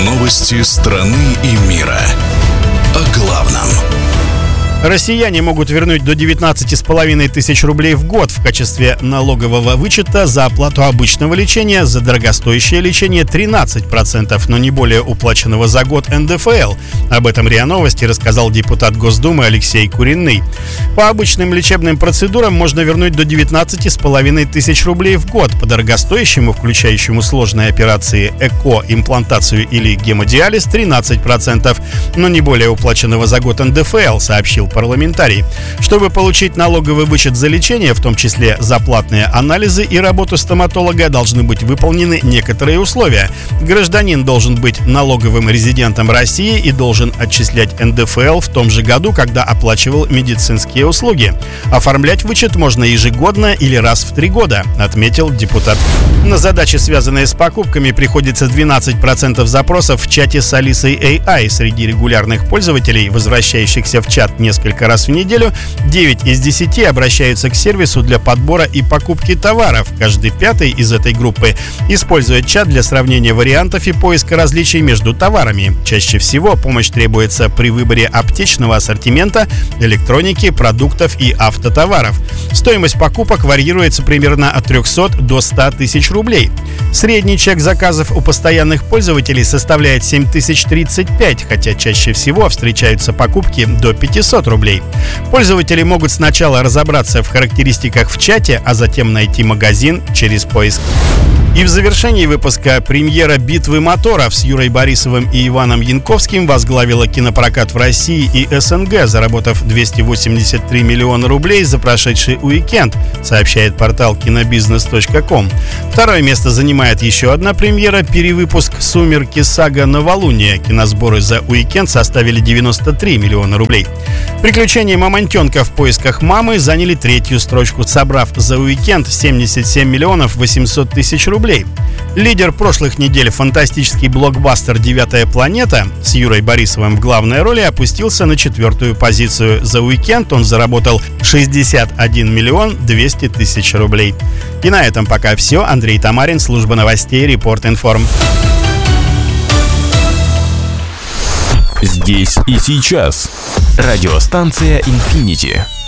Новости страны и мира. О главном. Россияне могут вернуть до 19,5 тысяч рублей в год в качестве налогового вычета за оплату обычного лечения, за дорогостоящее лечение 13%, но не более уплаченного за год НДФЛ. Об этом РИА Новости рассказал депутат Госдумы Алексей Куриный. По обычным лечебным процедурам можно вернуть до 19,5 тысяч рублей в год. По дорогостоящему, включающему сложные операции ЭКО, имплантацию или гемодиализ 13%, но не более уплаченного за год НДФЛ, сообщил парламентарий. Чтобы получить налоговый вычет за лечение, в том числе за платные анализы и работу стоматолога, должны быть выполнены некоторые условия. Гражданин должен быть налоговым резидентом России и должен отчислять НДФЛ в том же году, когда оплачивал медицинские услуги. Оформлять вычет можно ежегодно или раз в 3 года, отметил депутат. На задачи, связанные с покупками, приходится 12% запросов в чате с Алисой AI. Среди регулярных пользователей, возвращающихся в чат несколько раз в неделю, 9 из 10 обращаются к сервису для подбора и покупки товаров. Каждый пятый из этой группы использует чат для сравнения вариантов и поиска различий между товарами. Чаще всего помощь требуется при выборе аптечного ассортимента, электроники, продуктов и автотоваров. Стоимость покупок варьируется примерно от 300 до 100 тысяч рублей. Средний чек заказов у постоянных пользователей составляет 7035, хотя чаще всего встречаются покупки до 500 рублей. Пользователи могут сначала разобраться в характеристиках в чате, а затем найти магазин через поиск. И в завершении выпуска премьера «Битвы моторов» с Юрой Борисовым и Иваном Янковским возглавила кинопрокат в России и СНГ, заработав 283 миллиона рублей за прошедший уикенд, сообщает портал кинобизнес.ком. Второе место занимает еще одна премьера — перевыпуск «Сумерки. Сага Новолуние». Киносборы за уикенд составили 93 миллиона рублей. «Приключения мамонтенка в поисках мамы» заняли 3-ю строчку, собрав за уикенд 77 миллионов 800 тысяч рублей. Лидер прошлых недель, фантастический блокбастер «Девятая планета» с Юрой Борисовым в главной роли, опустился на 4-ю позицию. За уикенд он заработал 61 миллион 200 тысяч рублей. И на этом пока все. Андрей Тамарин, служба новостей Репорт-Информ. Здесь и сейчас. Радиостанция «Инфинити».